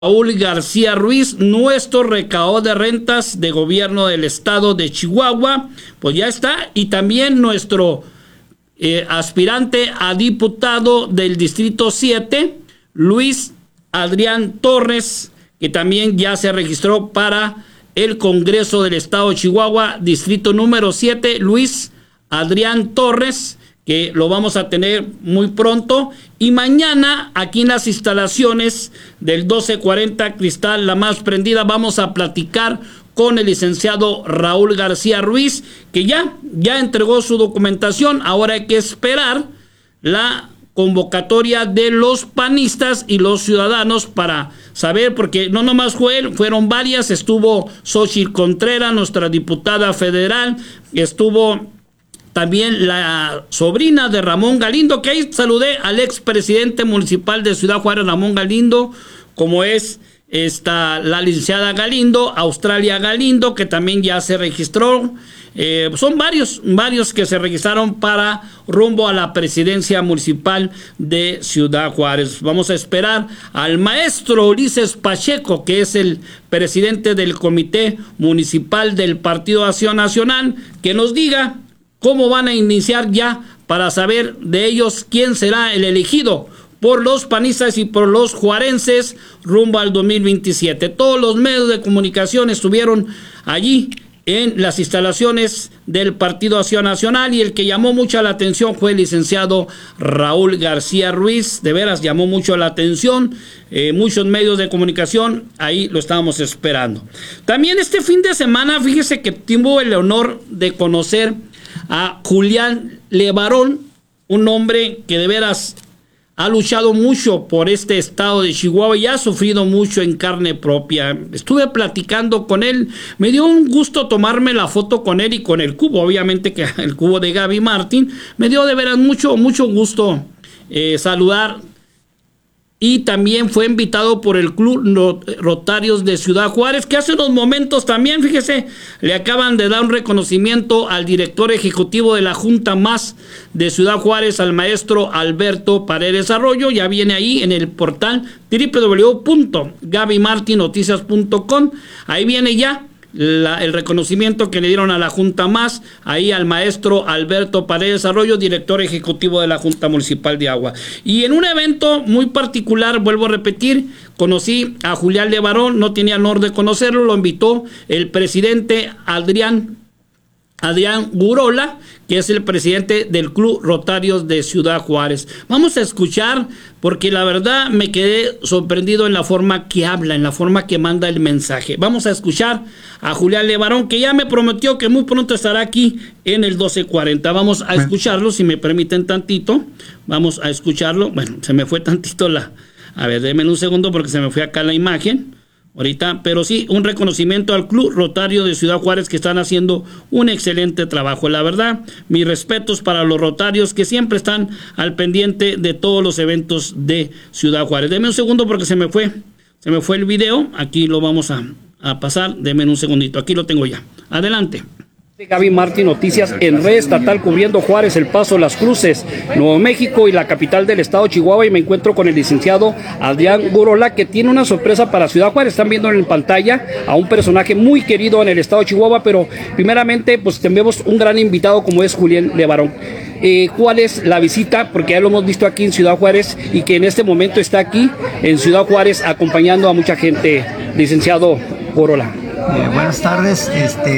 Raúl García Ruiz, nuestro recaudador de rentas de gobierno del estado de Chihuahua, pues ya está, y también nuestro aspirante a diputado del distrito 7, Luis Adrián Torres, que también ya se registró para el Congreso del estado de Chihuahua, distrito número 7, Luis Adrián Torres, que lo vamos a tener muy pronto. Y mañana, aquí en las instalaciones del 1240 Cristal, la más prendida, vamos a platicar con el licenciado Raúl García Ruiz, que ya entregó su documentación. Ahora hay que esperar la convocatoria de los panistas y los ciudadanos para saber, porque no nomás fue él, fueron varias. Estuvo Xochitl Contreras, nuestra diputada federal, estuvo también la sobrina de Ramón Galindo, que ahí saludé al expresidente municipal de Ciudad Juárez, Ramón Galindo, como es la licenciada Galindo, Australia Galindo, que también ya se registró. Son varios que se registraron para rumbo a la presidencia municipal de Ciudad Juárez. Vamos a esperar al maestro Ulises Pacheco, que es el presidente del Comité Municipal del Partido Acción Nacional, que nos diga cómo van a iniciar ya para saber de ellos quién será el elegido por los panistas y por los juarenses rumbo al 2027. Todos los medios de comunicación estuvieron allí en las instalaciones del Partido Acción Nacional, y el que llamó mucho la atención fue el licenciado Raúl García Ruiz. De veras llamó mucho la atención, muchos medios de comunicación, ahí lo estábamos esperando. También este fin de semana, fíjese que tuvo el honor de conocer a Julián Levarón, un hombre que de veras ha luchado mucho por este estado de Chihuahua y ha sufrido mucho en carne propia. Estuve platicando con él, me dio un gusto tomarme la foto con él y con el cubo, obviamente que el cubo de Gaby Martín, me dio de veras mucho gusto saludar. Y también fue invitado por el Club Rotarios de Ciudad Juárez, que hace unos momentos también, fíjese, le acaban de dar un reconocimiento al director ejecutivo de la Junta Más de Ciudad Juárez, al maestro Alberto Paredes Arroyo. Ya viene ahí en el portal www.gabymartinoticias.com. Ahí viene ya el reconocimiento que le dieron a la Junta Más, ahí al maestro Alberto Paredes Arroyo, director ejecutivo de la Junta Municipal de Agua. Y en un evento muy particular, vuelvo a repetir, conocí a Julián Levarón, no tenía honor de conocerlo, lo invitó el presidente Adrián Gurola, que es el presidente del Club Rotarios de Ciudad Juárez. Vamos a escuchar, porque la verdad me quedé sorprendido en la forma que habla, en la forma que manda el mensaje. Vamos a escuchar a Julián Levarón, que ya me prometió que muy pronto estará aquí en el 1240. Vamos a escucharlo, si me permiten tantito. Vamos a escucharlo. Bueno, se me fue tantito a ver, denme un segundo porque se me fue acá la imagen ahorita, pero sí, un reconocimiento al Club Rotario de Ciudad Juárez, que están haciendo un excelente trabajo. La verdad, mis respetos para los rotarios que siempre están al pendiente de todos los eventos de Ciudad Juárez. Deme un segundo porque se me fue el video. Aquí lo vamos a pasar. Deme un segundito, aquí lo tengo ya. Adelante. Gaby Martín Noticias en red estatal, cubriendo Juárez, El Paso, Las Cruces, Nuevo México y la capital del estado de Chihuahua, y me encuentro con el licenciado Adrián Gurola, que tiene una sorpresa para Ciudad Juárez. Están viendo en pantalla a un personaje muy querido en el estado de Chihuahua, pero primeramente pues tenemos un gran invitado como es Julián Levarón. ¿Cuál es la visita? Porque ya lo hemos visto aquí en Ciudad Juárez y que en este momento está aquí en Ciudad Juárez acompañando a mucha gente, licenciado Gurola. Buenas tardes,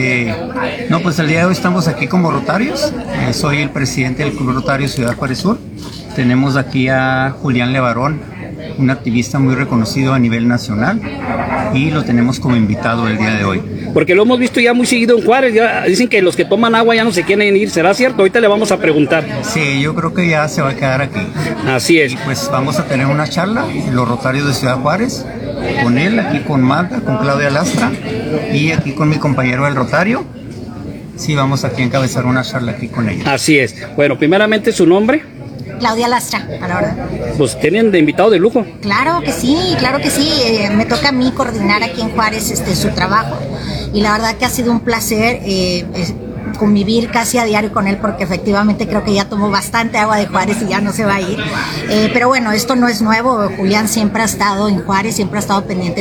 pues el día de hoy estamos aquí como Rotarios. Soy el presidente del Club Rotario Ciudad Juárez Sur. Tenemos aquí a Julián Levarón, un activista muy reconocido a nivel nacional, y lo tenemos como invitado el día de hoy. Porque lo hemos visto ya muy seguido en Juárez, ya dicen que los que toman agua ya no se quieren ir, ¿será cierto? Ahorita le vamos a preguntar. Sí, yo creo que ya se va a quedar aquí. Así es. Y pues vamos a tener una charla, los Rotarios de Ciudad Juárez, con él, aquí con Magda, con Claudia Lastra, y aquí con mi compañero el Rotario. Sí, vamos aquí a encabezar una charla aquí con ella. Así es. Bueno, primeramente su nombre. Claudia Lastra, a la hora. Pues tienen de invitado de lujo. Claro que sí. Me toca a mí coordinar aquí en Juárez su trabajo, y la verdad que ha sido un placer convivir casi a diario con él, porque efectivamente creo que ya tomó bastante agua de Juárez y ya no se va a ir. Pero bueno, esto no es nuevo. Julián siempre ha estado en Juárez, siempre ha estado pendiente